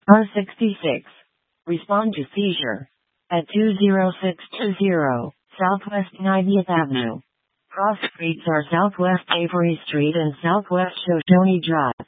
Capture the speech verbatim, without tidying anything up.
R sixty-six. Respond to seizure. At two zero six two zero, Southwest ninetieth Avenue. Cross streets are Southwest Avery Street and Southwest Shoshone Drive.